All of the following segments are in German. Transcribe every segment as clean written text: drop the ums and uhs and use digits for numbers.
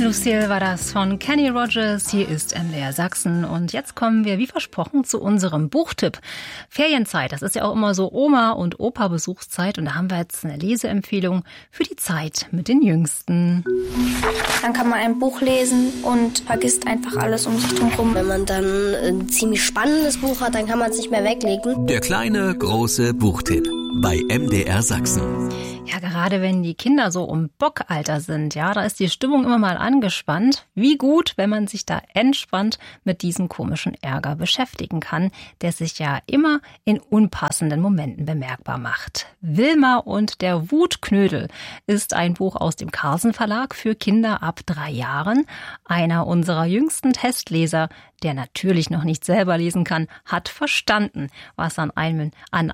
Lucille war das von Kenny Rogers. Hier ist MDR Sachsen. Und jetzt kommen wir, wie versprochen, zu unserem Buchtipp. Ferienzeit, das ist ja auch immer so Oma- und Opa-Besuchszeit. Und da haben wir jetzt eine Leseempfehlung für die Zeit mit den Jüngsten. Dann kann man ein Buch lesen und vergisst einfach alles um sich herum. Wenn man dann ein ziemlich spannendes Buch hat, dann kann man es nicht mehr weglegen. Der kleine, große Buchtipp bei MDR Sachsen. Ja, gerade wenn die Kinder so um Bockalter sind, ja, da ist die Stimmung immer mal angespannt. Wie gut, wenn man sich da entspannt mit diesem komischen Ärger beschäftigen kann, der sich ja immer in unpassenden Momenten bemerkbar macht. Wilma und der Wutknödel ist ein Buch aus dem Carlsen Verlag für Kinder ab 3 Jahren. Einer unserer jüngsten Testleser, der natürlich noch nicht selber lesen kann, hat verstanden, was einem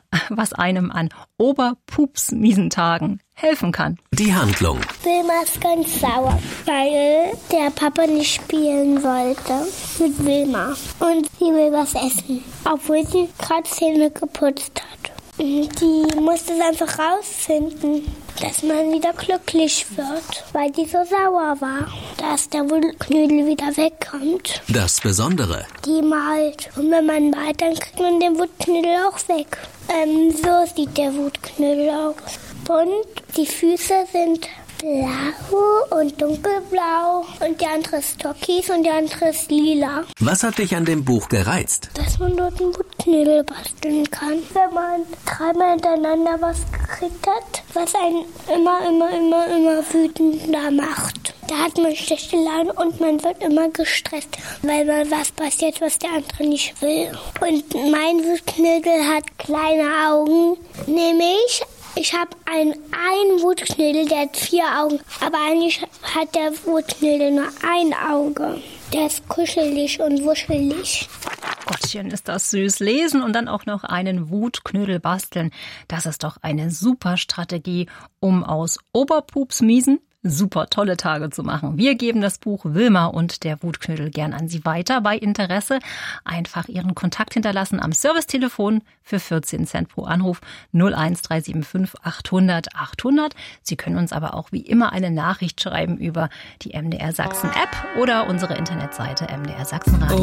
an oberpupsmiesen Tagen helfen kann. Die Handlung. Wilma ist ganz sauer, weil der Papa nicht spielen wollte mit Wilma. Und sie will was essen, obwohl sie gerade Zähne geputzt hat. Die musste es einfach rausfinden, dass man wieder glücklich wird, weil die so sauer war, dass der Wutknödel wieder wegkommt. Das Besondere. Die malt. Und wenn man malt, dann kriegt man den Wutknödel auch weg. So sieht der Wutknödel aus. Und die Füße sind blau und dunkelblau und der andere ist türkis und der andere ist lila. Was hat dich an dem Buch gereizt? Dass man dort einen Wutknödel basteln kann. Wenn man 3-mal hintereinander was gekriegt hat, was einen immer wütender macht. Da hat man schlechte Laune und man wird immer gestresst, weil man was passiert, was der andere nicht will. Und mein Wutknödel hat kleine Augen, nämlich ich habe einen Wutknödel, der hat 4 Augen, aber eigentlich hat der Wutknödel nur ein Auge. Der ist kuschelig und wuschelig. Gottchen, ist das süß. Lesen und dann auch noch einen Wutknödel basteln. Das ist doch eine super Strategie, um aus Oberpupsmiesen super tolle Tage zu machen. Wir geben das Buch Wilma und der Wutknödel gern an Sie weiter. Bei Interesse einfach Ihren Kontakt hinterlassen am Servicetelefon für 14 Cent pro Anruf 01375 800 800. Sie können uns aber auch wie immer eine Nachricht schreiben über die MDR Sachsen App oder unsere Internetseite MDR Sachsen Radio.